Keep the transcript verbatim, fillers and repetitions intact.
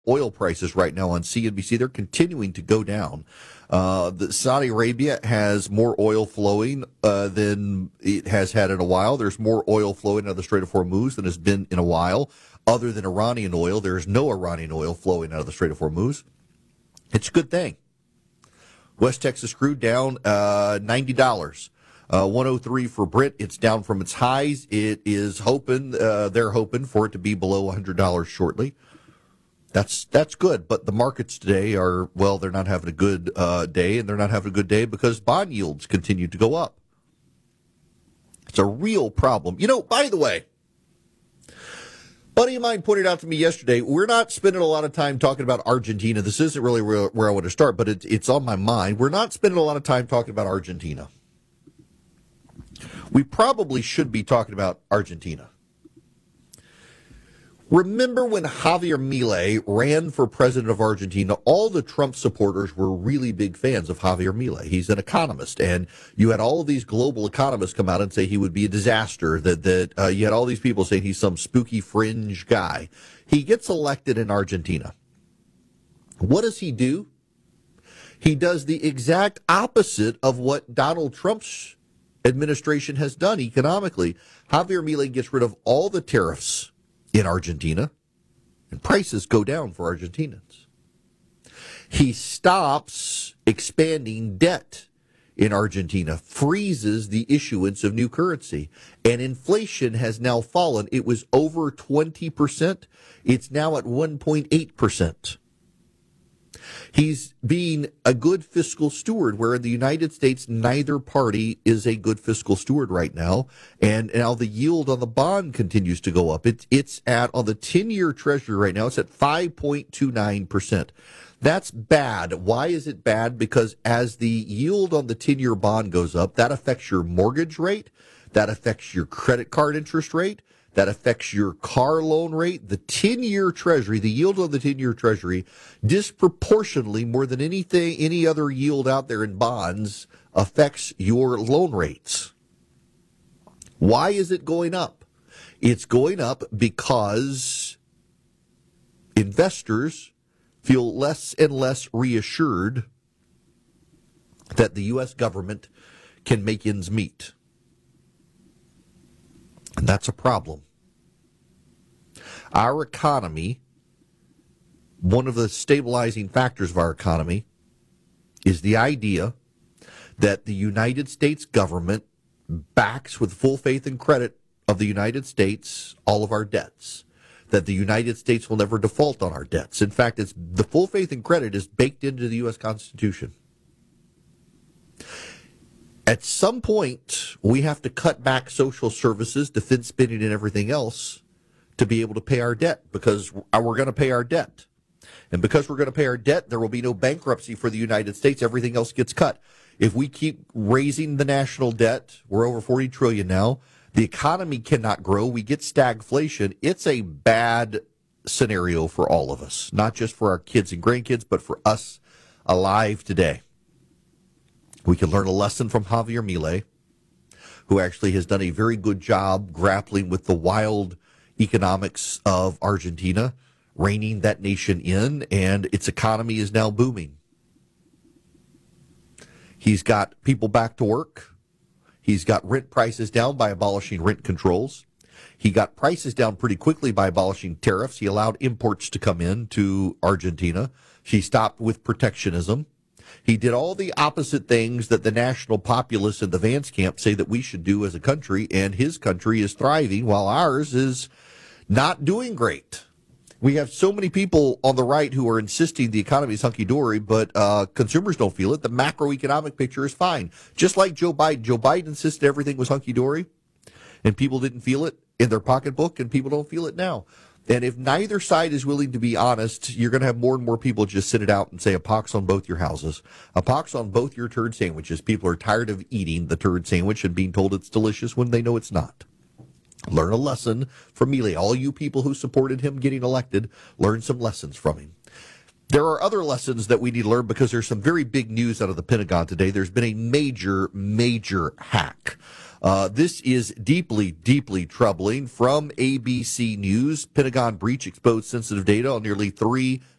oil prices right now on C N B C. They're continuing to go down. Uh, the Saudi Arabia has more oil flowing uh, than it has had in a while. There's more oil flowing out of the Strait of Hormuz than has been in a while. Other than Iranian oil, there's no Iranian oil flowing out of the Strait of Hormuz. It's a good thing. West Texas crude down uh, ninety dollars. Uh, one oh three for Brent. It's down from its highs. It is hoping, uh, they're hoping for it to be below one hundred dollars shortly. That's that's good, but the markets today are, well, they're not having a good uh, day, and they're not having a good day because bond yields continue to go up. It's a real problem. You know, by the way, a buddy of mine pointed out to me yesterday, we're not spending a lot of time talking about Argentina. This isn't really where, where I want to start, but it, it's on my mind. We're not spending a lot of time talking about Argentina. We probably should be talking about Argentina. Remember when Javier Milei ran for president of Argentina, all the Trump supporters were really big fans of Javier Milei. He's an economist, and you had all of these global economists come out and say he would be a disaster, that, that uh, you had all these people saying he's some spooky fringe guy. He gets elected in Argentina. What does he do? He does the exact opposite of what Donald Trump's administration has done economically. Javier Milei gets rid of all the tariffs in Argentina, and prices go down for Argentinians. He stops expanding debt in Argentina, freezes the issuance of new currency, and inflation has now fallen. It was over twenty percent. It's now at one point eight percent. He's being a good fiscal steward, where in the United States, neither party is a good fiscal steward right now. And now the yield on the bond continues to go up. It, it's at, on the ten-year Treasury right now, it's at five point two nine percent. That's bad. Why is it bad? Because as the yield on the ten-year bond goes up, that affects your mortgage rate, that affects your credit card interest rate, that affects your car loan rate. The ten-year Treasury, the yield on the ten-year Treasury, disproportionately more than anything, any other yield out there in bonds, affects your loan rates. Why is it going up? It's going up because investors feel less and less reassured that the U S government can make ends meet. And that's a problem. Our economy, one of the stabilizing factors of our economy, is the idea that the United States government backs with full faith and credit of the United States all of our debts, that the United States will never default on our debts. In fact, it's the full faith and credit is baked into the U S Constitution. At some point, we have to cut back social services, defense spending, and everything else to be able to pay our debt, because we're going to pay our debt. And because we're going to pay our debt, there will be no bankruptcy for the United States. Everything else gets cut. If we keep raising the national debt, we're over forty trillion dollars now, the economy cannot grow, we get stagflation. It's a bad scenario for all of us, not just for our kids and grandkids, but for us alive today. We can learn a lesson from Javier Milei, who actually has done a very good job grappling with the wild economics of Argentina, reining that nation in, and its economy is now booming. He's got people back to work. He's got rent prices down by abolishing rent controls. He got prices down pretty quickly by abolishing tariffs. He allowed imports to come in to Argentina. He stopped with protectionism. He did all the opposite things that the national populists in the Vance camp say that we should do as a country, and his country is thriving while ours is not doing great. We have so many people on the right who are insisting the economy is hunky-dory, but uh, consumers don't feel it. The macroeconomic picture is fine. Just like Joe Biden. Joe Biden insisted everything was hunky-dory, and people didn't feel it in their pocketbook, and people don't feel it now. And if neither side is willing to be honest, you're going to have more and more people just sit it out and say a pox on both your houses, a pox on both your turd sandwiches. People are tired of eating the turd sandwich and being told it's delicious when they know it's not. Learn a lesson from Milei. All you people who supported him getting elected, learn some lessons from him. There are other lessons that we need to learn because there's some very big news out of the Pentagon today. There's been a major, major hack Uh, this is deeply, deeply troubling. From A B C News, Pentagon breach exposed sensitive data on nearly three